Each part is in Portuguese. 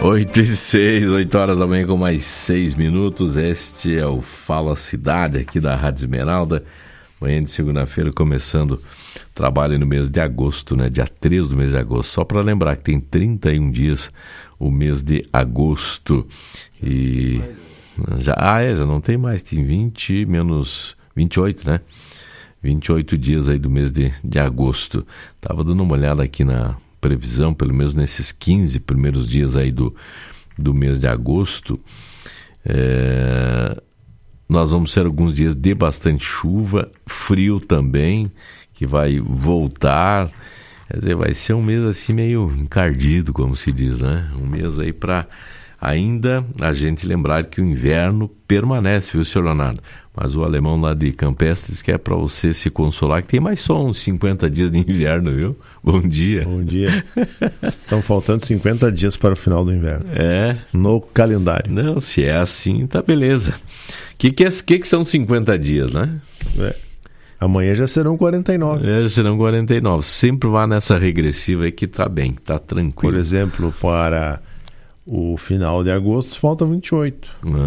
8h06, 8 horas da manhã com mais 6 minutos. Este é o Fala Cidade aqui da Rádio Esmeralda. Manhã de segunda-feira começando trabalho no mês de agosto, né? Dia 3 do mês de agosto. Só para lembrar que tem 31 dias o mês de agosto. E já não tem mais, tem 20 menos 28, né? 28 dias aí do mês de agosto. Tava dando uma olhada aqui na previsão, pelo menos nesses 15 primeiros dias aí do mês de agosto. Nós vamos ter alguns dias de bastante chuva, frio também, que vai voltar. Quer dizer, vai ser um mês assim meio encardido, como se diz, né? Um mês aí para ainda a gente lembrar que o inverno permanece, viu, senhor Leonardo? Mas o alemão lá de Campestre diz que é para você se consolar, que tem mais só uns 50 dias de inverno, viu? Bom dia. Bom dia. Estão faltando 50 dias para o final do inverno. No calendário. Não, se é assim, tá beleza. Que são 50 dias, né? Amanhã já serão 49. Já serão 49. Sempre vá nessa regressiva aí que tá bem, tá tranquilo. Por exemplo, para o final de agosto faltam 28.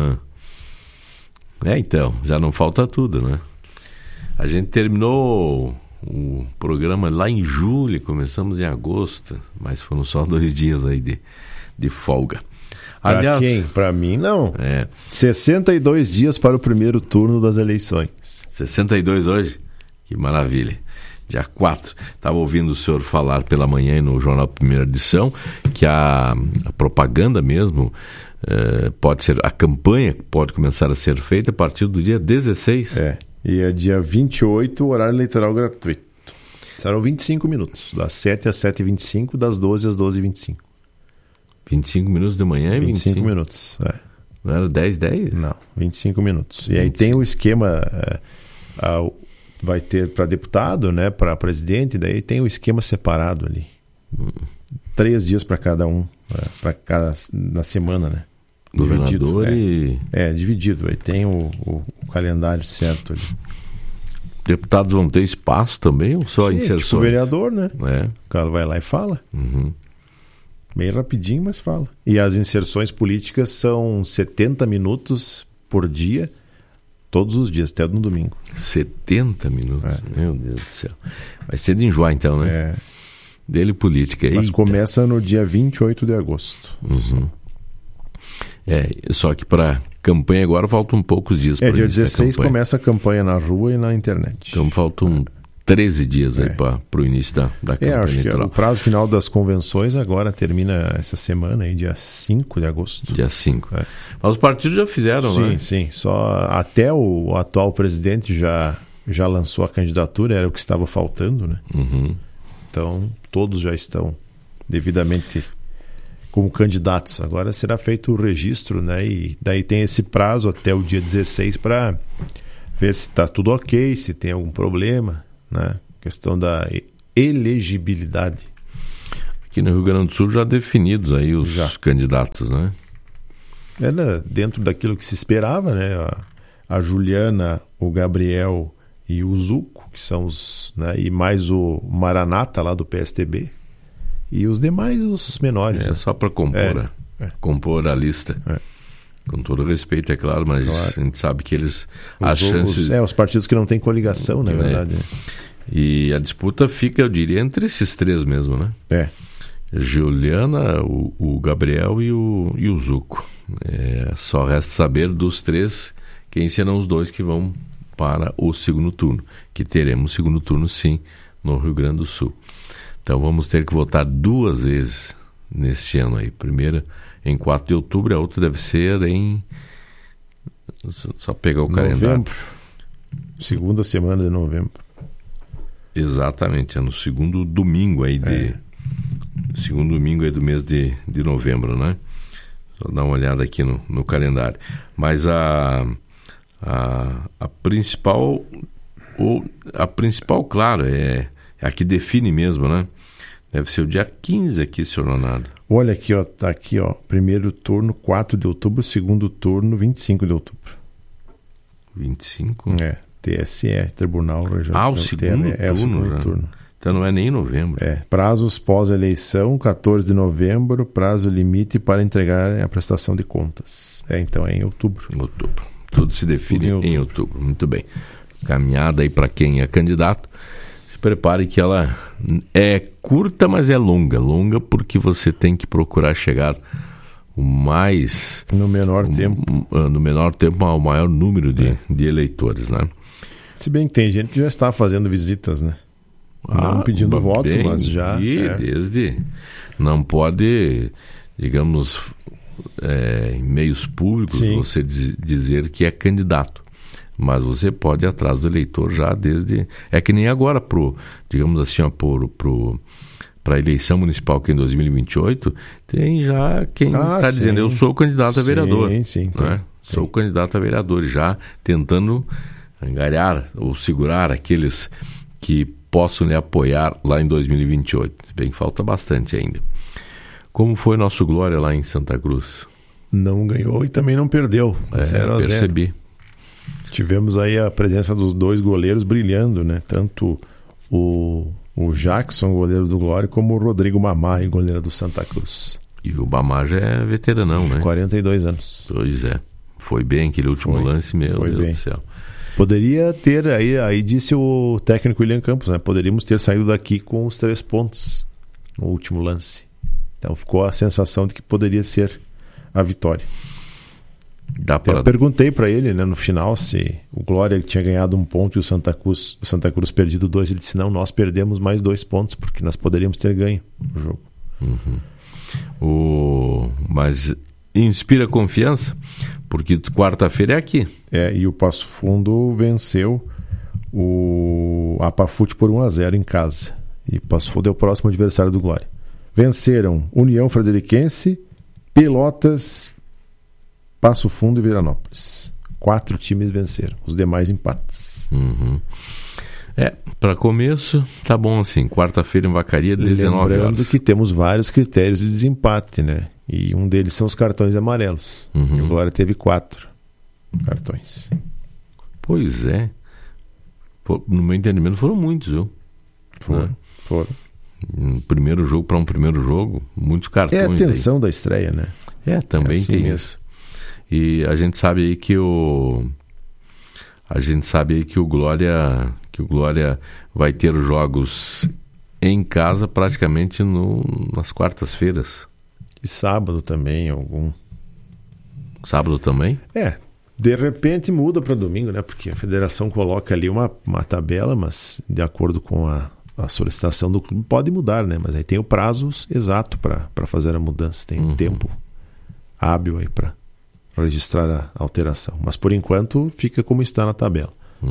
Então, já não falta tudo, né? A gente terminou o programa lá em julho, começamos em agosto, mas foram só 2 dias aí de folga. Para quem? Para mim, não. 62 dias para o primeiro turno das eleições. 62 hoje? Que maravilha. Dia 4. Estava ouvindo o senhor falar pela manhã no Jornal Primeira Edição que a propaganda mesmo pode ser, a campanha pode começar a ser feita a partir do dia 16. E é dia 28, horário eleitoral gratuito. Serão 25 minutos, das 7 às 7h25, das 12 às 12h25. 25 minutos de manhã e 25 minutos, Não era 10? Não, 25 minutos. E aí tem o esquema, vai ter para deputado, né, para presidente, daí tem o esquema separado ali. 3 dias para cada um, na semana, né? Governador dividido, dividido. Aí tem o calendário certo ali. Deputados vão ter espaço também ou só inserções? Tipo vereador, né? O cara vai lá e fala. Bem rapidinho, mas fala. E as inserções políticas são 70 minutos por dia, todos os dias, até no domingo. 70 minutos? Meu Deus do céu. Vai ser de enjoar então, né? Dele política. Mas começa no dia 28 de agosto. Só que para campanha agora faltam poucos dias. Dia 16 começa a campanha na rua e na internet. Então faltam 13 dias aí para o início da campanha acho eleitoral. Que o prazo final das convenções agora termina essa semana, aí, dia 5 de agosto. Dia 5. Mas os partidos já fizeram, né? Sim. Só até o atual presidente já lançou a candidatura, era o que estava faltando, né? Então todos já estão devidamente como candidatos. Agora será feito o registro, né? E daí tem esse prazo até o dia 16 para ver se está tudo ok, se tem algum problema, né? Questão da elegibilidade. Aqui no Rio Grande do Sul já definidos aí os candidatos, né? Era dentro daquilo que se esperava, né? A Juliana, o Gabriel e o Zuco, que são os, né? E mais o Maranata lá do PSTB. E os demais, os menores. Só para compor, compor a lista. Com todo respeito, é claro, mas a gente sabe que eles... Os partidos que não têm coligação, na verdade. E a disputa fica, eu diria, entre esses 3 mesmo, né? Juliana, o Gabriel e o Zuco. Só resta saber dos 3 quem serão os 2 que vão para o segundo turno. Que teremos segundo turno, sim, no Rio Grande do Sul. Então vamos ter que votar 2 vezes neste ano aí. Primeira em 4 de outubro, a outra deve ser em... Só pegar o calendário. Segunda semana de novembro. Exatamente, é no segundo domingo aí segundo domingo aí do mês de novembro, né? Só dar uma olhada aqui no calendário. Mas a principal, claro, é a que define mesmo, né? Deve ser o dia 15 aqui, senhor Leonardo. Olha aqui, tá aqui, primeiro turno 4 de outubro, segundo turno 25 de outubro. 25? TSE, Tribunal Regional. O segundo turno. O segundo turno. Então não é nem em novembro. Prazos pós-eleição, 14 de novembro, prazo limite para entregar a prestação de contas. Então é em outubro. Em outubro. Tudo se define em outubro. Muito bem. Caminhada aí para quem é candidato. Se prepare que ela é curta, mas é longa. Longa porque você tem que procurar chegar no menor tempo ao maior número de eleitores, né? Se bem que tem gente que já está fazendo visitas, né? Não pedindo voto, mas já... Não pode, digamos, em meios públicos, você dizer que é candidato. Mas você pode ir atrás do eleitor já desde... É que nem agora, digamos assim, para a eleição municipal que é em 2028, tem já quem está dizendo, eu sou candidato a vereador. Sou candidato a vereador, já tentando angariar ou segurar aqueles que possam lhe apoiar lá em 2028. Se bem que falta bastante ainda. Como foi nosso Glória lá em Santa Cruz? Não ganhou e também não perdeu. 0-0. Percebi. Tivemos aí a presença dos dois goleiros brilhando, né? Tanto o Jackson, goleiro do Glória, como o Rodrigo Mamá, goleiro do Santa Cruz. E o Mamá já é veteranão, né? 42 anos. Pois é. Foi bem aquele último lance, meu Deus do céu. Poderia ter, aí disse o técnico William Campos, né? Poderíamos ter saído daqui com os 3 pontos no último lance. Ficou a sensação de que poderia ser a vitória. Eu perguntei para ele, né, no final, se o Glória tinha ganhado 1 ponto e o Santa Cruz perdido 2. Ele disse, não, nós perdemos mais 2 pontos, porque nós poderíamos ter ganho o jogo. Mas inspira confiança, porque quarta-feira é aqui. E o Passo Fundo venceu o Apafute por 1-0 em casa. E Passo Fundo é o próximo adversário do Glória. Venceram União Frederiquense, Pelotas, Passo Fundo e Veranópolis. 4 times venceram, os demais empates. Para começo, tá bom assim. Quarta-feira em Vacaria, 19 horas. Lembrando que temos vários critérios de desempate, né? E um deles são os cartões amarelos. E o Glória teve 4 cartões. Pois é. No meu entendimento foram muitos, viu? Foram. Um primeiro jogo para um primeiro jogo, muitos cartões. É a tensão da estreia, né? Também assim tem mesmo. Isso. E a gente sabe aí que o Glória vai ter jogos em casa praticamente nas quartas-feiras. E sábado também, algum. Sábado também? De repente muda para domingo, né? Porque a federação coloca ali uma tabela, mas de acordo com a solicitação do clube pode mudar, né? Mas aí tem o prazo exato para fazer a mudança. Tem um tempo hábil aí para registrar a alteração. Mas por enquanto fica como está na tabela.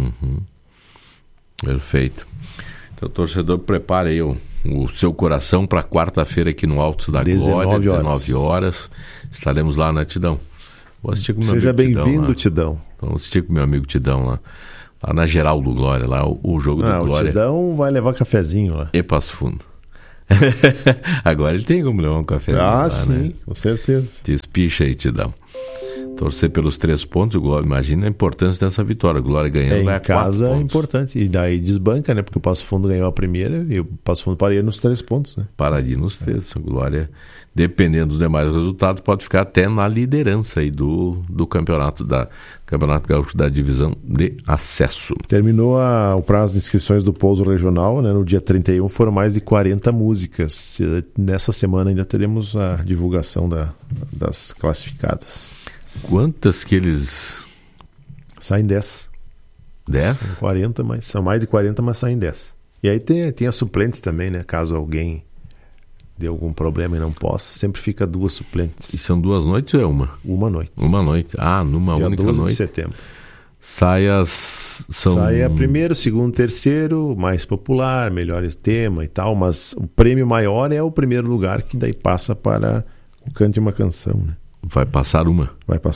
Perfeito. Então, torcedor, prepare aí o seu coração para quarta-feira aqui no Altos da Glória, 19 horas. Estaremos lá na Tidão. Vou assistir com meu Seja amigo bem-vindo, Tidão. Vamos assistir com meu amigo Tidão lá na Geral do Glória, lá o jogo do Glória. O Tidão vai levar cafezinho lá. E Passo Fundo. Agora ele tem como levar um cafezinho lá, sim, né? Com certeza. Te espicha aí, Tidão. Torcer pelos 3 pontos, o Glória, imagina a importância dessa vitória. O Glória ganhando vai a 4 pontos. Em casa é importante. E daí desbanca, né? Porque o Passo Fundo ganhou a primeira e o Passo Fundo pararia nos 3 pontos, né? Pararia nos 3. O Glória, dependendo dos demais resultados, pode ficar até na liderança aí do Campeonato Gaúcho da divisão de acesso. Terminou o prazo de inscrições do Pouso Regional, né? No dia 31 foram mais de 40 músicas. Nessa semana ainda teremos a divulgação das classificadas. Quantas que eles... Saem 10. 10? 40, mas são mais de 40, mas saem 10. E aí tem as suplentes também, né? Caso alguém dê algum problema e não possa, sempre fica 2 suplentes. E são 2 noites ou é uma? Uma noite. Uma noite. Numa dia única 12 noite. de setembro. Sai a primeiro, segundo, terceiro, mais popular, melhor tema e tal, mas o prêmio maior é o primeiro lugar, que daí passa para o Cante uma Canção, né? Vai passar uma.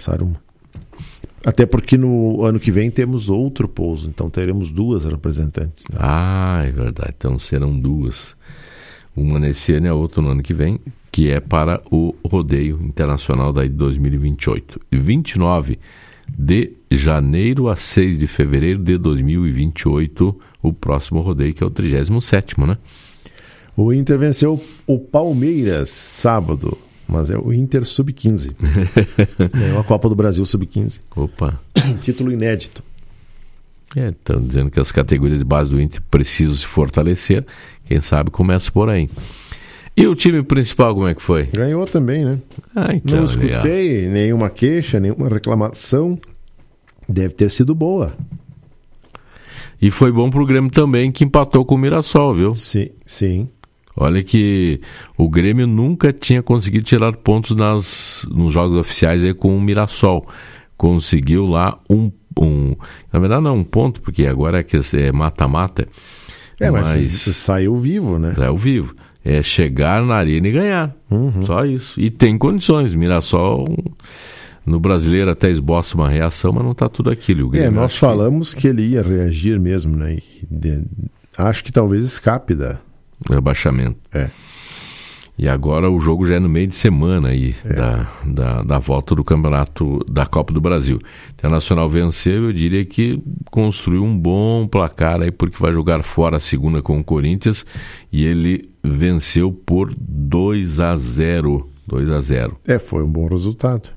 Até porque no ano que vem temos outro pouso, então teremos 2 representantes, né? É verdade. Então serão 2. Uma nesse ano e a outra no ano que vem, que é para o Rodeio Internacional daí de 2028. 29 de janeiro a 6 de fevereiro de 2028, o próximo rodeio, que é o 37º, né? O Inter venceu o Palmeiras sábado, mas é o Inter Sub-15. Ganhou a Copa do Brasil Sub-15. Opa! Título inédito. Estão dizendo que as categorias de base do Inter precisam se fortalecer. Quem sabe começa por aí. E o time principal, como é que foi? Ganhou também, né? Então, não escutei nenhuma queixa, nenhuma reclamação. Deve ter sido boa. E foi bom pro Grêmio também, que empatou com o Mirassol, viu? Sim. Olha que o Grêmio nunca tinha conseguido tirar pontos nos jogos oficiais aí com o Mirassol. Conseguiu lá na verdade não um ponto, porque agora é mata-mata. Mas saiu vivo, né? Saiu vivo. É chegar na arena e ganhar. Só isso. E tem condições. Mirassol, no Brasileiro até esboça uma reação, mas não está tudo aquilo. O Grêmio nós falamos que ele ia reagir mesmo, né? Acho que talvez escape da... rebaixamento. E agora o jogo já é no meio de semana aí da volta do campeonato da Copa do Brasil. Internacional venceu, eu diria que construiu um bom placar aí, porque vai jogar fora a segunda com o Corinthians, e ele venceu por 2-0. Foi um bom resultado.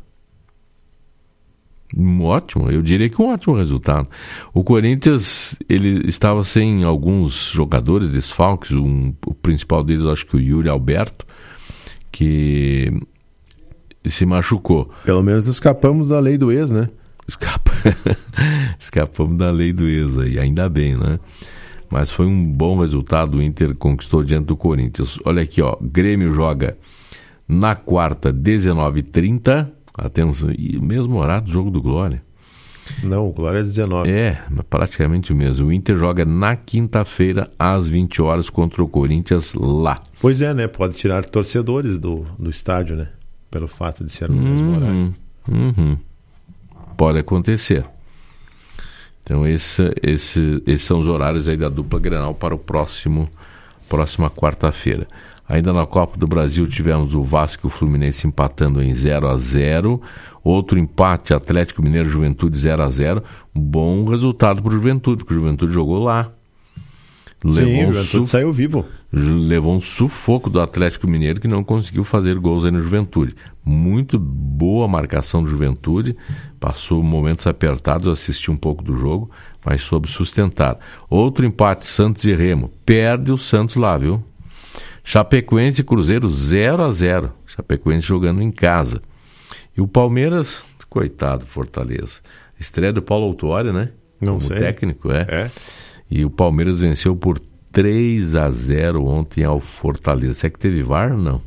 Ótimo, eu diria que um ótimo resultado. O Corinthians, ele estava sem alguns jogadores desfalques, o principal deles, acho que o Yuri Alberto, que se machucou. Pelo menos escapamos da lei do ex, né? Escapamos da lei do ex aí, ainda bem, né? Mas foi um bom resultado, o Inter conquistou diante do Corinthians. Olha aqui, Grêmio joga na quarta, 19h30. Atenção, e o mesmo horário do jogo do Glória. Não, o Glória é 19. Praticamente o mesmo. O Inter joga na quinta-feira, às 20 horas, contra o Corinthians lá. Pois é, né? Pode tirar torcedores do estádio, né? Pelo fato de ser no mesmo horário. Pode acontecer. Então, esses são os horários aí da dupla Grenal para próxima quarta-feira. Ainda na Copa do Brasil tivemos o Vasco e o Fluminense empatando em 0-0. Outro empate, Atlético Mineiro e Juventude 0-0. Bom resultado para o Juventude, porque o Juventude jogou lá. O Juventude saiu vivo. Levou um sufoco do Atlético Mineiro, que não conseguiu fazer gols aí no Juventude. Muito boa marcação do Juventude. Passou momentos apertados, eu assisti um pouco do jogo, mas soube sustentar. Outro empate, Santos e Remo. Perde o Santos lá, viu? Chapecoense e Cruzeiro 0-0. Chapecoense jogando em casa. E o Palmeiras, coitado, Fortaleza. Estreia do Paulo Autuori, né? Não Como sei. técnico, E o Palmeiras venceu por 3-0 ontem ao Fortaleza. Será que teve VAR? Não.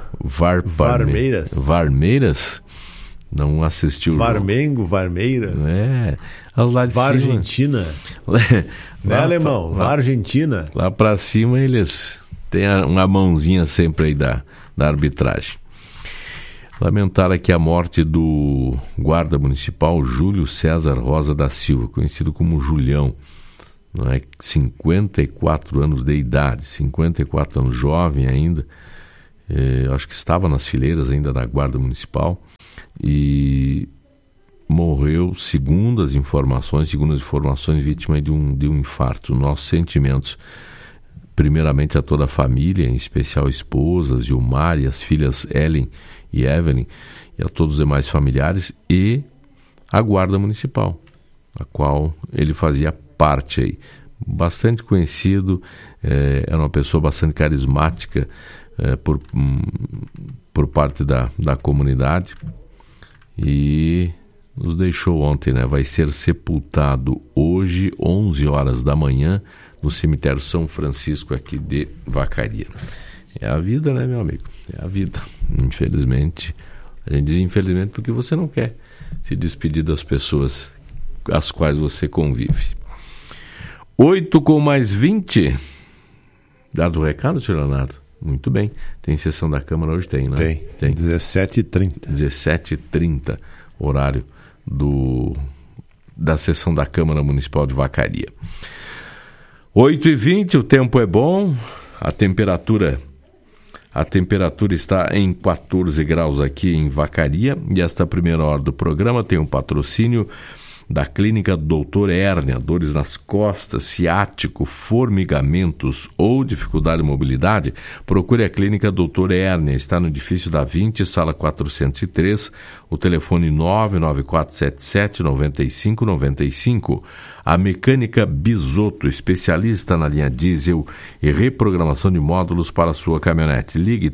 Varmeiras? Não assistiu. Varmengo, Varmeiras. Aos lá de cima. Argentina. Né, alemão? Argentina. Lá pra cima eles têm uma mãozinha sempre aí da arbitragem. Lamentar aqui a morte do guarda municipal Júlio César Rosa da Silva, conhecido como Julião. 54 anos de idade, 54 anos, jovem ainda. Acho que estava nas fileiras ainda da guarda municipal e morreu, segundo as informações, vítima de um infarto. Nossos sentimentos, primeiramente, a toda a família, em especial esposas, Gilmar e as filhas Ellen e Evelyn, e a todos os demais familiares, e a guarda municipal, a qual ele fazia parte aí. Bastante conhecido, era uma pessoa bastante carismática por parte da comunidade, e nos deixou ontem, né? Vai ser sepultado hoje, 11 horas da manhã, no cemitério São Francisco aqui de Vacaria. É a vida, né, meu amigo? É a vida. Infelizmente, a gente diz infelizmente porque você não quer se despedir das pessoas às quais você convive. 8:20. Dado o recado, senhor Leonardo? Muito bem. Tem sessão da Câmara hoje? Tem, né? Tem. 17h30. 17h30, horário da sessão da Câmara Municipal de Vacaria. 8h20, o tempo é bom, a temperatura está em 14 graus aqui em Vacaria, e esta primeira hora do programa tem um patrocínio da Clínica Doutor Hérnia, dores nas costas, ciático, formigamentos ou dificuldade de mobilidade, procure a Clínica Doutor Hérnia. Está no edifício da 20, sala 403, o telefone 99477-9595. A Mecânica Bisotto, especialista na linha diesel e reprogramação de módulos para sua caminhonete. Ligue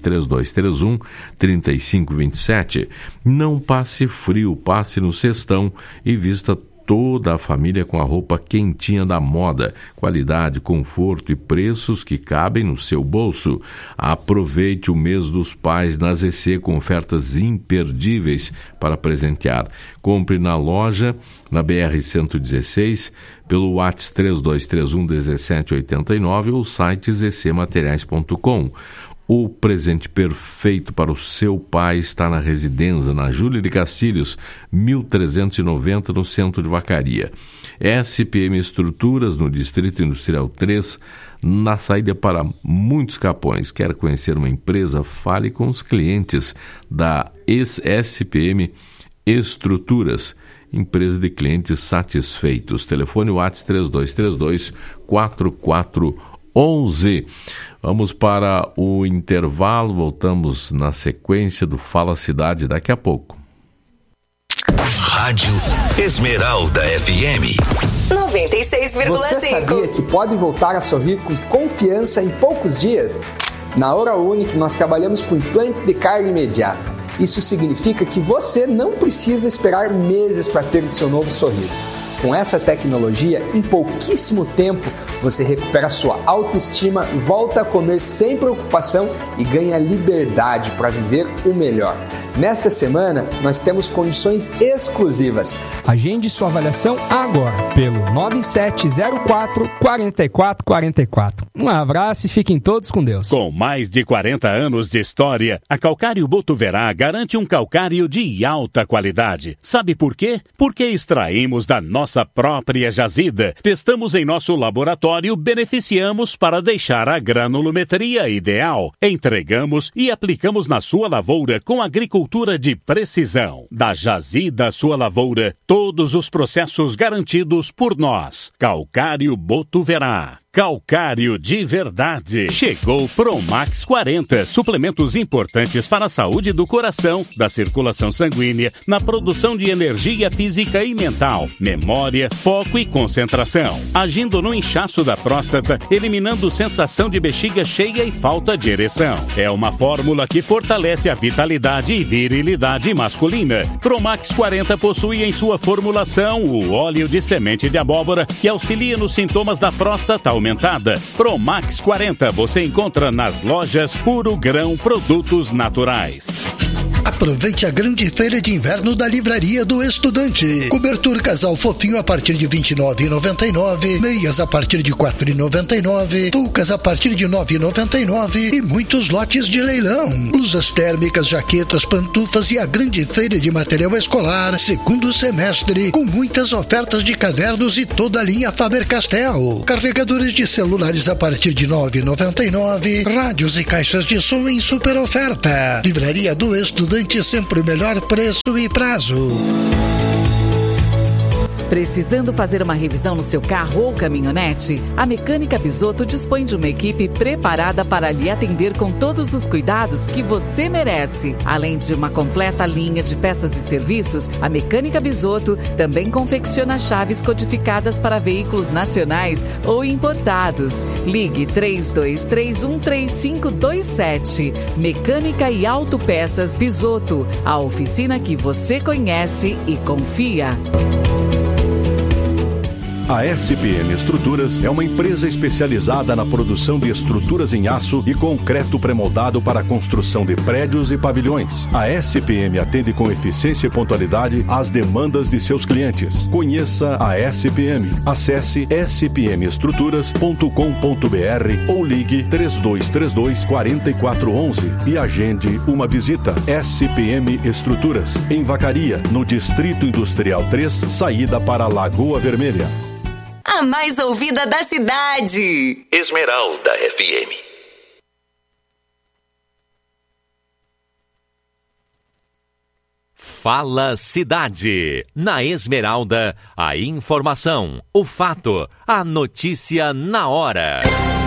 3231-3527. Não passe frio, passe no Sextão e vista toda a família com a roupa quentinha da moda, qualidade, conforto e preços que cabem no seu bolso. Aproveite o mês dos pais na ZC com ofertas imperdíveis para presentear. Compre na loja, na BR-116, pelo WhatsApp 3231-1789 ou site zcmateriais.com. O presente perfeito para o seu pai está na Residência, na Júlia de Castilhos, 1390, no centro de Vacaria. SPM Estruturas, no Distrito Industrial 3, na saída para muitos Capões. Quer conhecer uma empresa? Fale com os clientes da SPM Estruturas. Empresa de clientes satisfeitos. Telefone WhatsApp 3232-4411. Vamos para o intervalo, voltamos na sequência do Fala Cidade daqui a pouco. Rádio Esmeralda FM 96,5. Você sabia que pode voltar a sorrir com confiança em poucos dias? Na Hora Unique nós trabalhamos com implantes de carga imediata. Isso significa que você não precisa esperar meses para ter o seu novo sorriso. Com essa tecnologia, em pouquíssimo tempo, você recupera sua autoestima, volta a comer sem preocupação e ganha liberdade para viver o melhor. Nesta semana, nós temos condições exclusivas. Agende sua avaliação agora pelo 9704-4444. Um abraço e fiquem todos com Deus. Com mais de 40 anos de história, a Calcário Botuverá garante um calcário de alta qualidade. Sabe por quê? Porque extraímos da nossa própria jazida, testamos em nosso laboratório, beneficiamos para deixar a granulometria ideal. Entregamos e aplicamos na sua lavoura com agricultura de precisão. Da jazida à sua lavoura, todos os processos garantidos por nós. Calcário Botuverá. Calcário de verdade. Chegou Promax 40, suplementos importantes para a saúde do coração, da circulação sanguínea, na produção de energia física e mental, memória, foco e concentração, agindo no inchaço da próstata, eliminando sensação de bexiga cheia e falta de ereção. É uma fórmula que fortalece a vitalidade e virilidade masculina. Promax 40 possui em sua formulação o óleo de semente de abóbora que auxilia nos sintomas da próstata aumentada. Promax 40 você encontra nas lojas Puro Grão Produtos Naturais. Aproveite a grande feira de inverno da Livraria do Estudante. Cobertor casal fofinho a partir de R$ 29,99, meias a partir de R$ 4,99, toucas a partir de R$ 9,99 e muitos lotes de leilão. Blusas térmicas, jaquetas, pantufas e a grande feira de material escolar, segundo semestre, com muitas ofertas de cadernos e toda a linha Faber-Castell. Carregadores de celulares a partir de R$ 9,99, rádios e caixas de som em super oferta. Livraria do Estudante, sempre o melhor preço e prazo. Precisando fazer uma revisão no seu carro ou caminhonete? A Mecânica Bisotto dispõe de uma equipe preparada para lhe atender com todos os cuidados que você merece. Além de uma completa linha de peças e serviços, a Mecânica Bisotto também confecciona chaves codificadas para veículos nacionais ou importados. Ligue 3231-3527. Mecânica e Autopeças Bisotto, a oficina que você conhece e confia. A SPM Estruturas é uma empresa especializada na produção de estruturas em aço e concreto pré-moldado para a construção de prédios e pavilhões. A SPM atende com eficiência e pontualidade às demandas de seus clientes. Conheça a SPM. Acesse spmestruturas.com.br ou ligue 3232-4411 e agende uma visita. SPM Estruturas, em Vacaria, no Distrito Industrial 3, saída para Lagoa Vermelha. A mais ouvida da cidade. Esmeralda FM. Fala Cidade. Na Esmeralda, a informação, o fato, a notícia na hora.